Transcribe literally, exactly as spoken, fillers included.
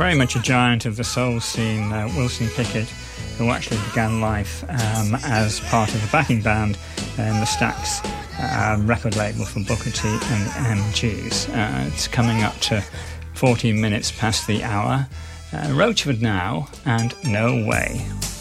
very much a giant of the soul scene, uh, Wilson Pickett, who actually began life um, as part of the backing band in the Stax uh, record label for Booker T and the M Gs. Uh, it's coming up to fourteen minutes past the hour. Uh, Roachford now, and No Way.